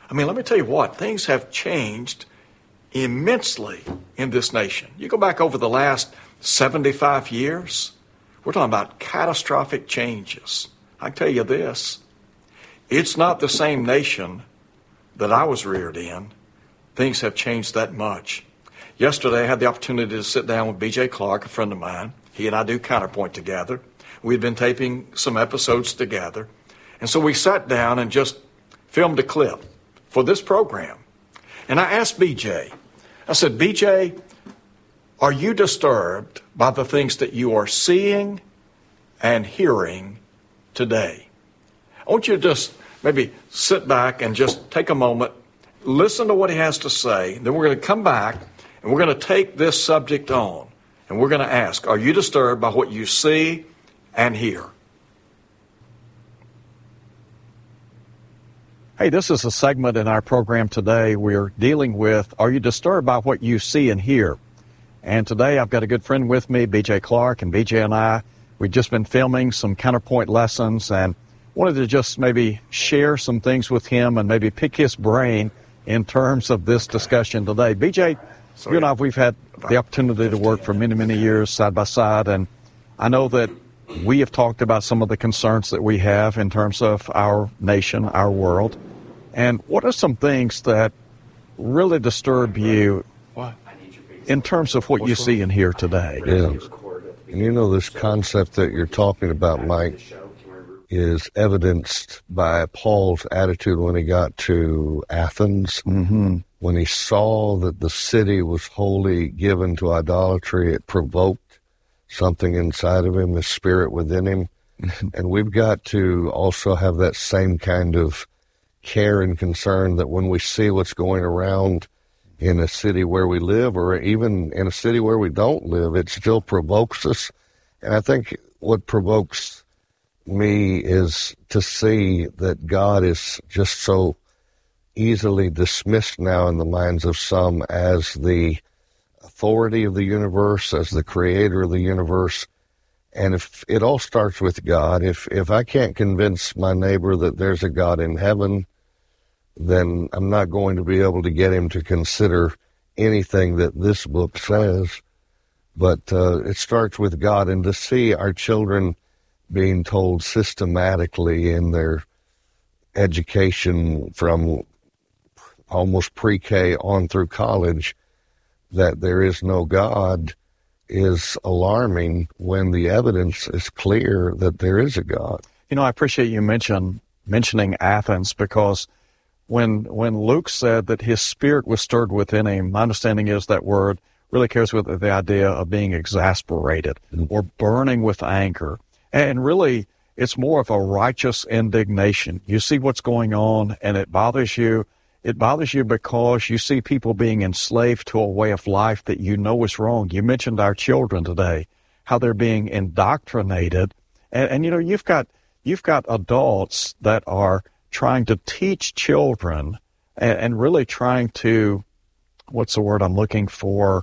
I mean, let me tell you what, things have changed immensely in this nation. You go back over the last 75 years, we're talking about catastrophic changes. I can tell you this, it's not the same nation that I was reared in. Things have changed that much. Yesterday, I had the opportunity to sit down with B.J. Clark, a friend of mine. He and I do Counterpoint together. We'd been taping some episodes together. And so we sat down and just filmed a clip for this program. And I asked B.J., I said, B.J., are you disturbed by the things that you are seeing and hearing today? I want you to just maybe sit back and just take a moment, listen to what he has to say. Then we're going to come back and we're going to take this subject on. And we're going to ask, are you disturbed by what you see and hear? Hey, this is a segment in our program today. We're dealing with, are you disturbed by what you see and hear? And today I've got a good friend with me, B.J. Clark, and B.J. and I, we've just been filming some Counterpoint lessons and wanted to just maybe share some things with him and maybe pick his brain in terms of this discussion today. B.J., you and I, we've had the opportunity to work for many, many years side by side, and I know that we have talked about some of the concerns that we have in terms of our nation, our world. And what are some things that really disturb you in terms of what you see and hear today? Yeah. And you know, this concept that you're talking about, Mike, is evidenced by Paul's attitude when he got to Athens. Mm-hmm. When he saw that the city was wholly given to idolatry, it provoked something inside of him, the spirit within him. And we've got to also have that same kind of care and concern that when we see what's going around in a city where we live or even in a city where we don't live, it still provokes us. And I think what provokes me is to see that God is just so easily dismissed now in the minds of some as the authority of the universe, as the creator of the universe. And if it all starts with God, if I can't convince my neighbor that there's a God in heaven, then I'm not going to be able to get him to consider anything that this book says. But it starts with God, and to see our children being told systematically in their education from almost pre-K on through college that there is no God is alarming when the evidence is clear that there is a God. You know, I appreciate you mentioning Athens, because when Luke said that his spirit was stirred within him, my understanding is that word really carries with it the idea of being exasperated or burning with anger. And really, it's more of a righteous indignation. You see what's going on, and it bothers you. It bothers you because you see people being enslaved to a way of life that you know is wrong. You mentioned our children today, how they're being indoctrinated. And you know, you've got adults that are trying to teach children and really trying to, what's the word I'm looking for?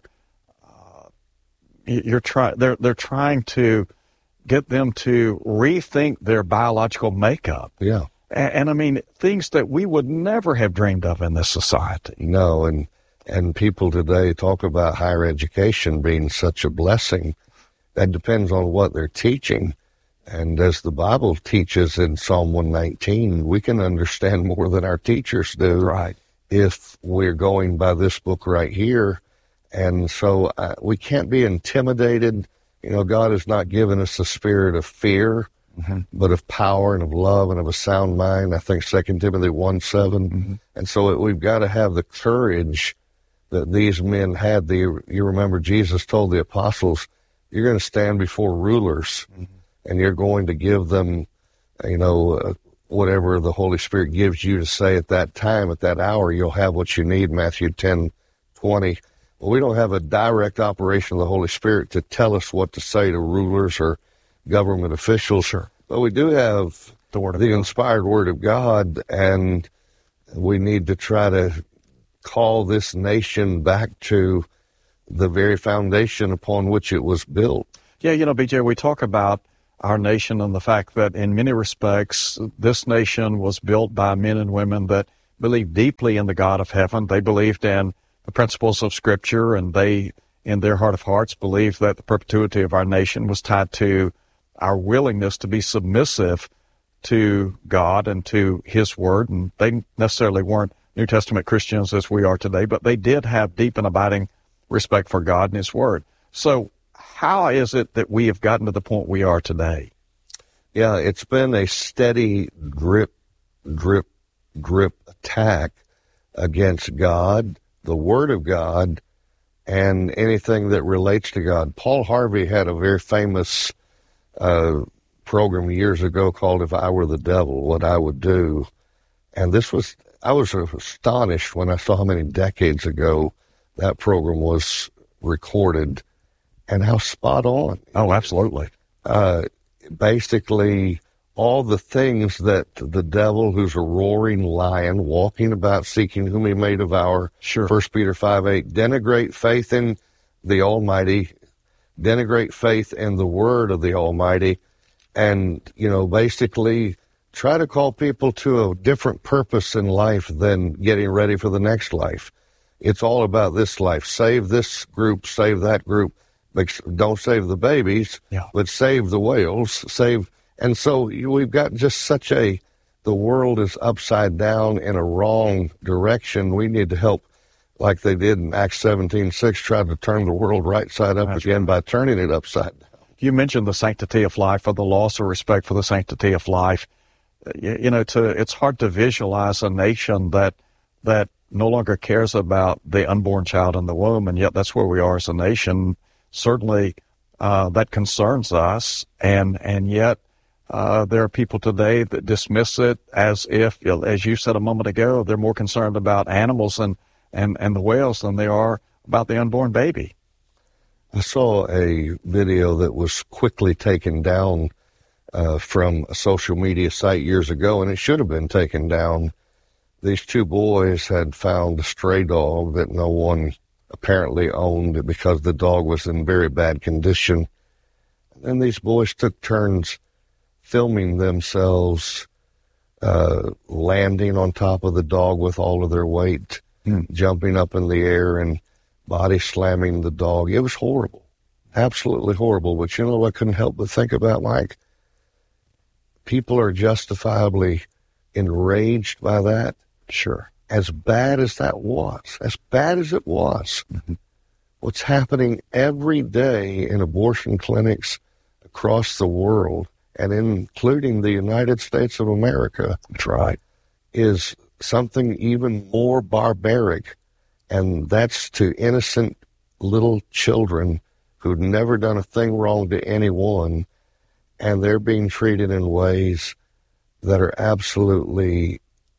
They're trying to get them to rethink their biological makeup. Yeah. And I mean, things that we would never have dreamed of in this society. No, and people today talk about higher education being such a blessing. That depends on what they're teaching. And as the Bible teaches in Psalm 119, we can understand more than our teachers do. Right. If we're going by this book right here. And so we can't be intimidated. You know, God has not given us a spirit of fear, but of power and of love and of a sound mind. I think 2 Timothy 1:7. And so we've got to have the courage that these men had. You remember Jesus told the apostles, you're going to stand before rulers and you're going to give them, you know, whatever the Holy Spirit gives you to say at that time, at that hour, you'll have what you need, Matthew 10:20. Well, we don't have a direct operation of the Holy Spirit to tell us what to say to rulers or government officials. Sure. But we do have the inspired Word of God, and we need to try to call this nation back to the very foundation upon which it was built. Yeah, you know, BJ, we talk about our nation and the fact that in many respects, this nation was built by men and women that believed deeply in the God of heaven. They believed in the principles of Scripture, and they, in their heart of hearts, believed that the perpetuity of our nation was tied to our willingness to be submissive to God and to His Word. And they necessarily weren't New Testament Christians as we are today, but they did have deep and abiding respect for God and His Word. So how is it that we have gotten to the point we are today? Yeah, it's been a steady drip attack against God, the Word of God, and anything that relates to God. Paul Harvey had a very famous program years ago called If I Were the Devil, What I Would Do. And I was astonished when I saw how many decades ago that program was recorded and how spot on. Oh, absolutely. Basically, all the things that the devil, who's a roaring lion, walking about seeking whom he may devour, Sure. 1 Peter 5:8, denigrate faith in the Almighty, denigrate faith in the Word of the Almighty, and, basically try to call people to a different purpose in life than getting ready for the next life. It's all about this life. Save this group, save that group. Don't save the babies, but save the whales, and so we've got just the world is upside down in a wrong direction. We need to help, like they did in Acts 17:6, try to turn the world right side up again by turning it upside down. You mentioned the sanctity of life, or the loss of respect for the sanctity of life. It's hard to visualize a nation that no longer cares about the unborn child in the womb, and yet that's where we are as a nation. Certainly, that concerns us, and yet there are people today that dismiss it as if, as you said a moment ago, they're more concerned about animals and the whales than they are about the unborn baby. I saw a video that was quickly taken down from a social media site years ago, and it should have been taken down. These two boys had found a stray dog that no one apparently owned because the dog was in very bad condition. And then these boys took turns filming themselves landing on top of the dog with all of their weight, jumping up in the air and body slamming the dog. It was horrible, absolutely horrible. But I couldn't help but think about, Mike, people are justifiably enraged by that. Sure. As bad as that was, as bad as it was, what's happening every day in abortion clinics across the world, and including the United States of America, that's right, is something even more barbaric, and that's to innocent little children who've never done a thing wrong to anyone, and they're being treated in ways that are absolutely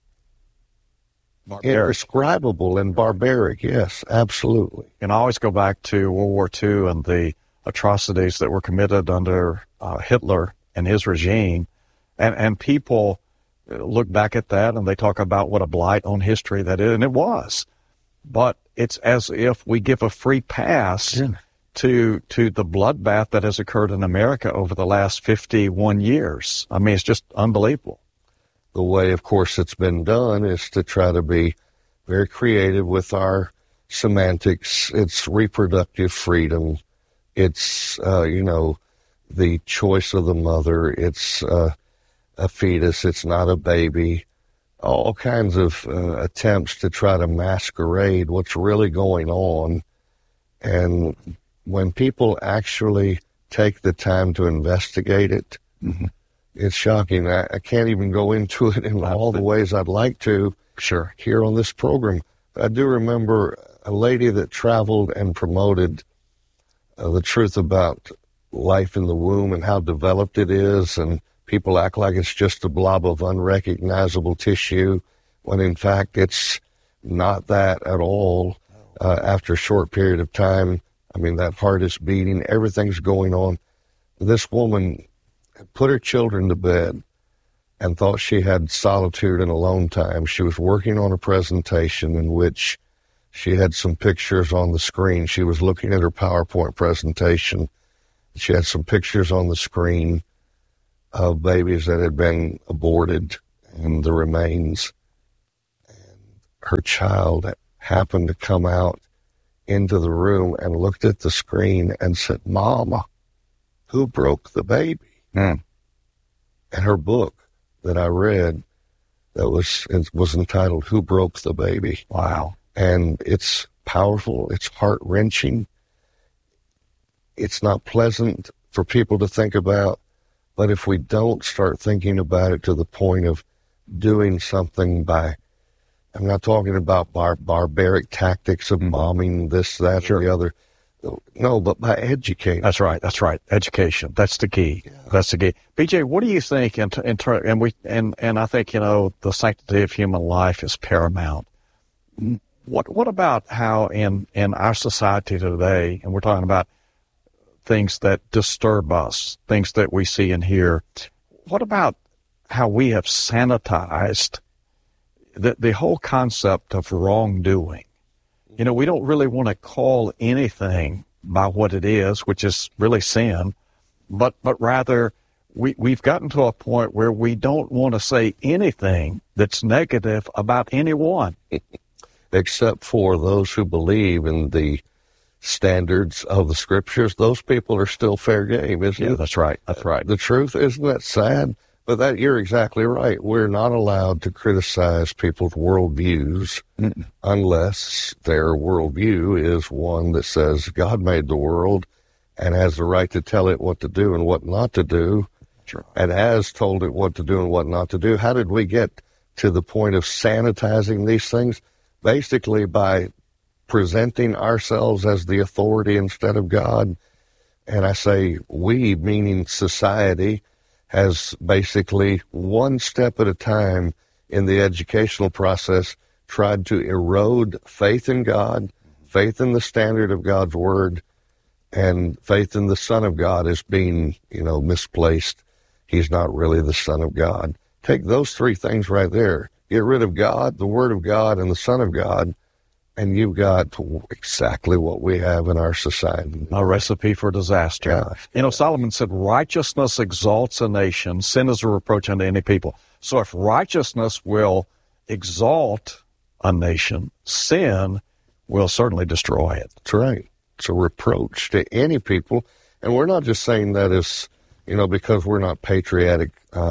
indescribable and barbaric. Yes, absolutely. And I always go back to World War II and the atrocities that were committed under Hitler and his regime. And people look back at that and they talk about what a blight on history that is, and it was. But it's as if we give a free pass to the bloodbath that has occurred in America over the last 51 years. I mean, it's just unbelievable. The way, of course, it's been done is to try to be very creative with our semantics. It's reproductive freedom. It's, the choice of the mother. It's a fetus. It's not a baby. All kinds of attempts to try to masquerade what's really going on. And when people actually take the time to investigate it, it's shocking. I can't even go into it in all the ways I'd like to here on this program. But I do remember a lady that traveled and promoted the truth about life in the womb and how developed it is, and people act like it's just a blob of unrecognizable tissue, when in fact it's not that at all. After a short period of time, I mean, that heart is beating, everything's going on. This woman put her children to bed and thought she had solitude and alone time. She was working on a presentation in which she had some pictures on the screen. She was looking at her PowerPoint presentation. She had some pictures on the screen of babies that had been aborted and the remains. her child happened to come out into the room and looked at the screen and said, "Mama, who broke the baby?" Mm. And her book that I read that was entitled "Who Broke the Baby?" Wow. And it's powerful. It's heart-wrenching. It's not pleasant for people to think about, but if we don't start thinking about it to the point of doing something by, I'm not talking about barbaric tactics of bombing this, that, Sure. or the other. No, but by educating. That's right. That's right. Education. That's the key. Yeah. That's the key. BJ, what do you think and I think, the sanctity of human life is paramount. What about how in our society today, and we're talking about things that disturb us, things that we see and hear, what about how we have sanitized the whole concept of wrongdoing? We don't really want to call anything by what it is, which is really sin, but rather we've gotten to a point where we don't want to say anything that's negative about anyone. Except for those who believe in the standards of the scriptures. Those people are still fair game, isn't it? Yeah, that's right. That's right. The truth, isn't that sad? But you're exactly right. We're not allowed to criticize people's worldviews unless their worldview is one that says God made the world and has the right to tell it what to do and what not to do, Sure. and has told it what to do and what not to do. How did we get to the point of sanitizing these things? Basically by presenting ourselves as the authority instead of God. And I say we, meaning society, has basically one step at a time in the educational process tried to erode faith in God, faith in the standard of God's word, and faith in the Son of God as being, misplaced. He's not really the Son of God. Take those three things right there. Get rid of God, the Word of God, and the Son of God, and you've got exactly what we have in our society. A recipe for disaster. Yeah. Solomon said, righteousness exalts a nation, sin is a reproach unto any people. So if righteousness will exalt a nation, sin will certainly destroy it. That's right. It's a reproach to any people. And we're not just saying that as, because we're not patriotic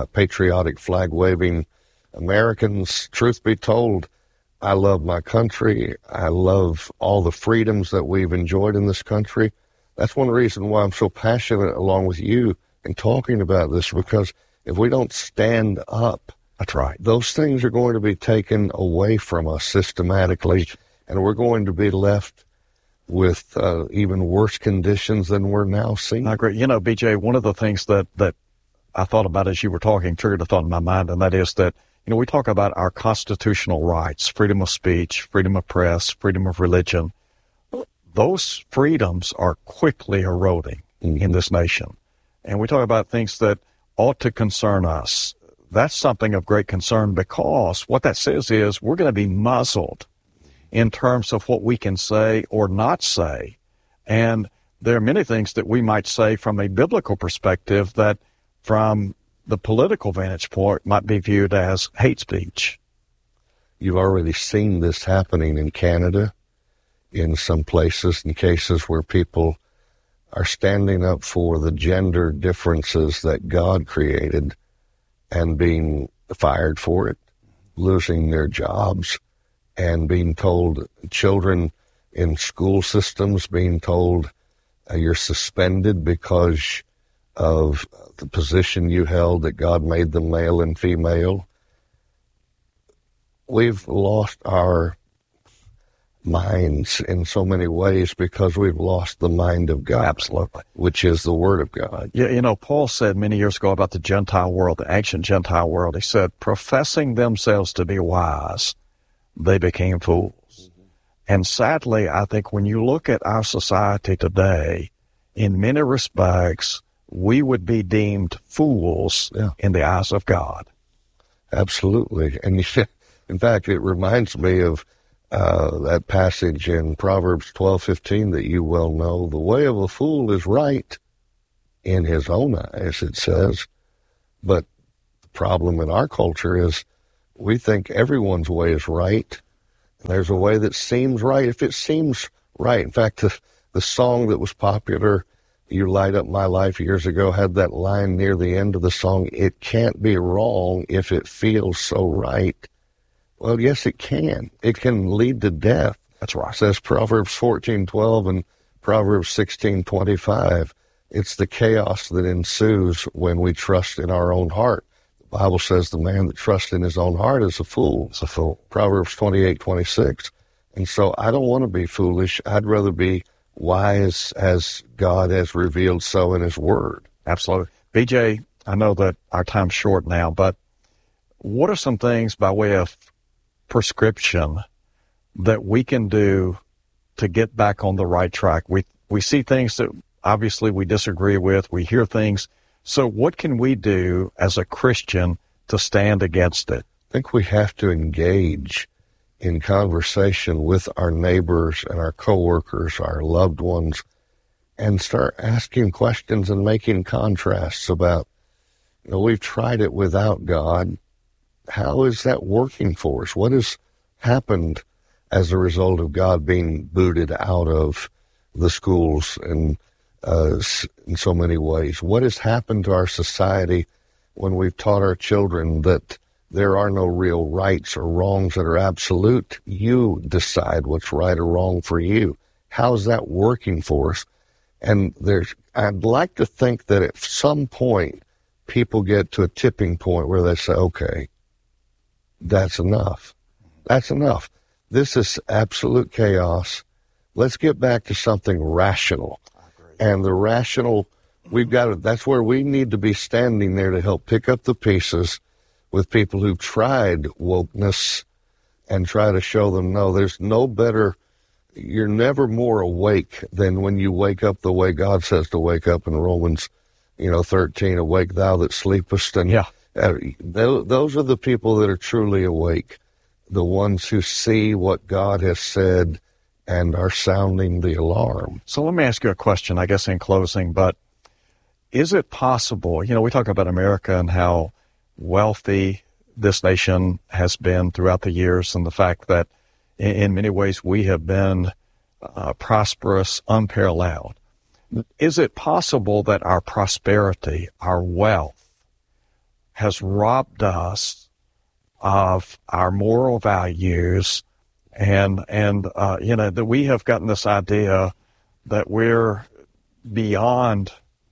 flag-waving Americans. Truth be told, I love my country. I love all the freedoms that we've enjoyed in this country. That's one reason why I'm so passionate, along with you, in talking about this, because if we don't stand up, that's right, those things are going to be taken away from us systematically, and we're going to be left with even worse conditions than we're now seeing. I agree. BJ, one of the things that I thought about as you were talking triggered a thought in my mind, and that is that we talk about our constitutional rights, freedom of speech, freedom of press, freedom of religion. Those freedoms are quickly eroding in this nation. And we talk about things that ought to concern us. That's something of great concern, because what that says is we're going to be muzzled in terms of what we can say or not say. And there are many things that we might say from a biblical perspective that from the political vantage point might be viewed as hate speech. You've already seen this happening in Canada, in some places, in cases where people are standing up for the gender differences that God created and being fired for it, losing their jobs, and being told, children in school systems being told, you're suspended because of the position you held, that God made them male and female. We've lost our minds in so many ways because we've lost the mind of God. Absolutely. Which is the Word of God. Yeah, Paul said many years ago about the Gentile world, the ancient Gentile world, he said, professing themselves to be wise, they became fools. And sadly, I think when you look at our society today, in many respects, we would be deemed fools in the eyes of God. Absolutely. And in fact, it reminds me of that passage in Proverbs 12:15 that you well know. The way of a fool is right in his own eyes, it says. But the problem in our culture is we think everyone's way is right, There's a way that seems right if it seems right. In fact, the song that was popular, You Light Up My Life, years ago, had that line near the end of the song, it can't be wrong if it feels so right. Well, yes, it can. It can lead to death. That's right. It says Proverbs 14:12 and Proverbs 16:25. It's the chaos that ensues when we trust in our own heart. The Bible says the man that trusts in his own heart is a fool. It's a fool. Proverbs 28:26. And so I don't want to be foolish. I'd rather be wise as God has revealed so in his word. Absolutely. BJ, I know that our time's short now, but what are some things by way of prescription that we can do to get back on the right track? We see things that obviously we disagree with. We hear things. So what can we do as a Christian to stand against it? I think we have to engage in conversation with our neighbors and our coworkers, our loved ones, and start asking questions and making contrasts about, we've tried it without God. How is that working for us? What has happened as a result of God being booted out of the schools and in so many ways? What has happened to our society when we've taught our children that there are no real rights or wrongs that are absolute? You decide what's right or wrong for you. How's that working for us? And I'd like to think that at some point people get to a tipping point where they say, okay, that's enough. That's enough. This is absolute chaos. Let's get back to something rational. And the rational, that's where we need to be standing there to help pick up the pieces with people who've tried wokeness and try to show them, no, there's no better, you're never more awake than when you wake up the way God says to wake up in Romans, 13, awake thou that sleepest. And those are the people that are truly awake, the ones who see what God has said and are sounding the alarm. So let me ask you a question, I guess, in closing, but is it possible, we talk about America and how wealthy this nation has been throughout the years and the fact that in many ways we have been prosperous, unparalleled. Is it possible that our prosperity, our wealth, has robbed us of our moral values and that we have gotten this idea that we're beyond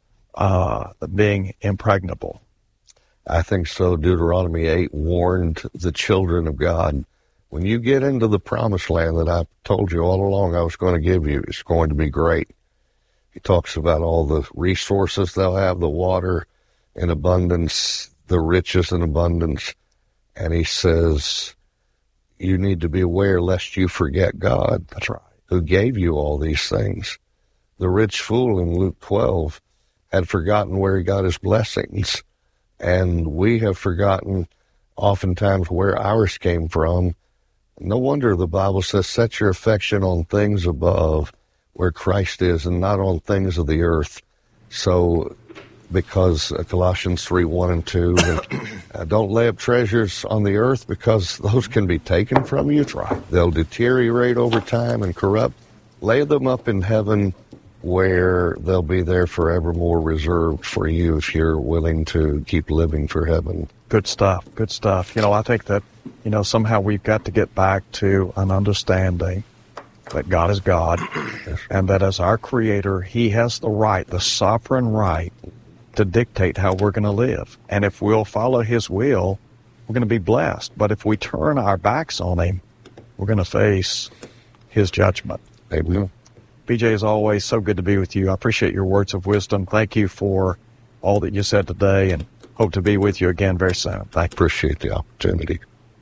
being impregnable? I think so. Deuteronomy 8 warned the children of God, when you get into the promised land that I told you all along I was going to give you, it's going to be great. He talks about all the resources they'll have, the water in abundance, the riches in abundance. And he says, you need to be aware lest you forget God. That's right. Who gave you all these things. The rich fool in Luke 12 had forgotten where he got his blessings. And we have forgotten oftentimes where ours came from. No wonder the Bible says, set your affection on things above where Christ is and not on things of the earth. So, because Colossians 3:1 and 2, don't lay up treasures on the earth because those can be taken from you. They'll deteriorate over time and corrupt. Lay them up in heaven where they'll be there forevermore, reserved for you if you're willing to keep living for heaven. Good stuff. Good stuff. I think that, somehow we've got to get back to an understanding that God is God, and that as our Creator, He has the right, the sovereign right, to dictate how we're going to live. And if we'll follow His will, we're going to be blessed. But if we turn our backs on Him, we're going to face His judgment. Amen. BJ, as always, so good to be with you. I appreciate your words of wisdom. Thank you for all that you said today, and hope to be with you again very soon. I appreciate the opportunity.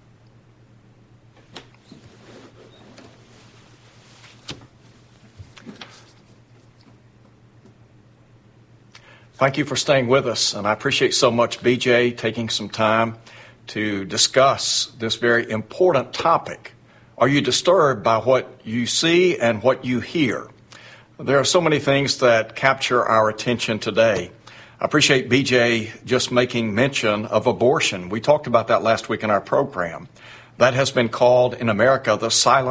Thank you for staying with us, and I appreciate so much BJ taking some time to discuss this very important topic. Are you disturbed by what you see and what you hear? There are so many things that capture our attention today. I appreciate BJ just making mention of abortion. We talked about that last week in our program. That has been called in America the silent